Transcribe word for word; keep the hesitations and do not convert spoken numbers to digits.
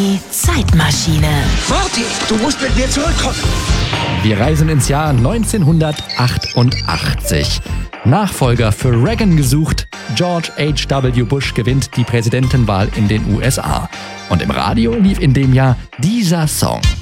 Die Zeitmaschine. Marty, du musst mit mir zurückkommen. Wir reisen ins Jahr neunzehnhundertachtundachtzig. Nachfolger für Reagan gesucht. George H W Bush gewinnt die Präsidentenwahl in den U S A. Und im Radio lief in dem Jahr dieser Song.